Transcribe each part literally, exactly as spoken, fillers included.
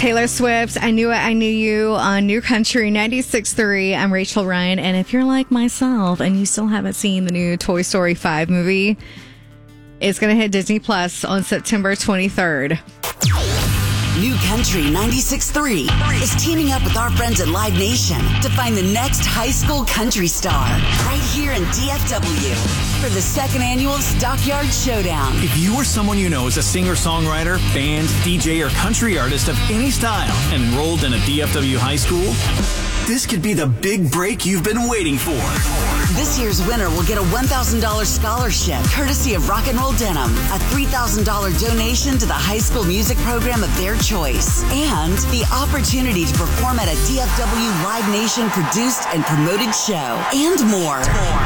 Taylor Swift, I Knew It, I Knew You on New Country ninety-six point three. I'm Rachel Ryan, and if you're like myself and you still haven't seen the new Toy Story five movie, it's going to hit Disney Plus on September twenty-third. New Country ninety-six point three is teaming up with our friends at Live Nation to find the next high school country star right here in D F W for the second annual Stockyard Showdown. If you or someone you know is a singer-songwriter, band, D J, or country artist of any style and enrolled in a D F W high school, this could be the big break you've been waiting for. This year's winner will get a one thousand dollars scholarship courtesy of Rock and Roll Denim, a three thousand dollars donation to the high school music program of their choice, and the opportunity to perform at a D F W Live Nation produced and promoted show, and more.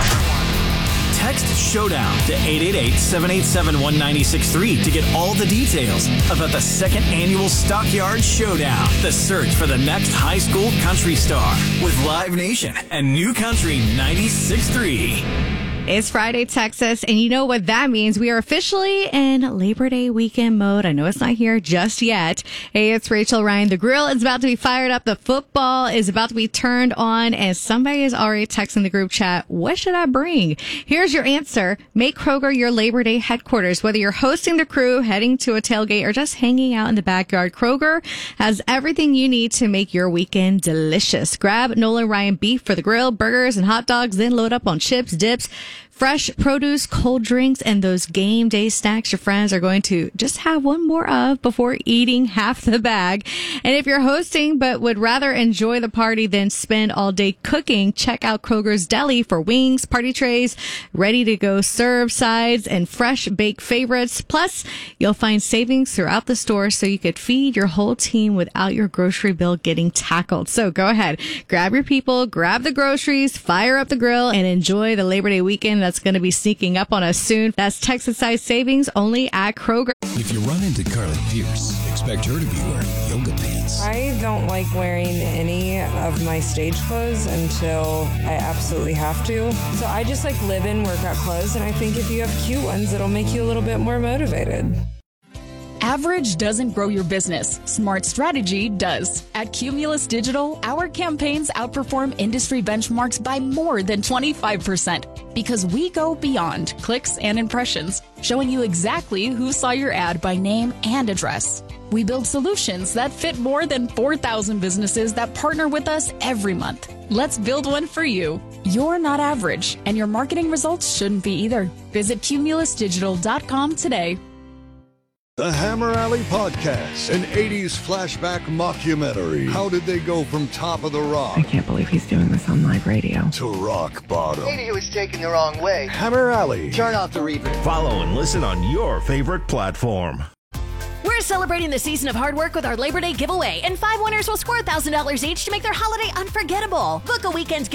Text SHOWDOWN to eight eight eight, seven eight seven, one nine six three to get all the details about the second annual Stockyard Showdown. The search for the next high school country star with Live Nation and New Country ninety-six point three. It's Friday, Texas, and you know what that means. We are officially in Labor Day weekend mode. I know it's not here just yet. Hey, it's Rachel Ryan. The grill is about to be fired up. The football is about to be turned on, and somebody is already texting the group chat, what should I bring? Here's your answer. Make Kroger your Labor Day headquarters. Whether you're hosting the crew, heading to a tailgate, or just hanging out in the backyard, Kroger has everything you need to make your weekend delicious. Grab Nolan Ryan beef for the grill, burgers, and hot dogs, then load up on chips, dips, fresh produce, cold drinks, and those game day snacks your friends are going to just have one more of before eating half the bag. And if you're hosting but would rather enjoy the party than spend all day cooking, check out Kroger's Deli for wings, party trays, ready to go serve sides, and fresh baked favorites. Plus, you'll find savings throughout the store so you could feed your whole team without your grocery bill getting tackled. So go ahead, grab your people, grab the groceries, fire up the grill, and enjoy the Labor Day weekend that's going to be sneaking up on us soon. That's Texas-sized savings only at Kroger. If you run into Carly Pierce, expect her to be wearing yoga pants. I don't like wearing any of my stage clothes until I absolutely have to. So I just like live in workout clothes, and I think if you have cute ones, it'll make you a little bit more motivated. Average doesn't grow your business. Smart strategy does. At Cumulus Digital, our campaigns outperform industry benchmarks by more than twenty-five percent because we go beyond clicks and impressions, showing you exactly who saw your ad by name and address. We build solutions that fit more than four thousand businesses that partner with us every month. Let's build one for you. You're not average, and your marketing results shouldn't be either. Visit cumulus digital dot com today. The Hammer Alley Podcast, an eighties flashback mockumentary. How did they go from top of the rock? I can't believe he's doing this on live radio. To rock bottom. Maybe he was taken the wrong way. Hammer Alley. Turn off the reverb. Follow and listen on your favorite platform. We're celebrating the season of hard work with our Labor Day giveaway, and five winners will score one thousand dollars each to make their holiday unforgettable. Book a weekend's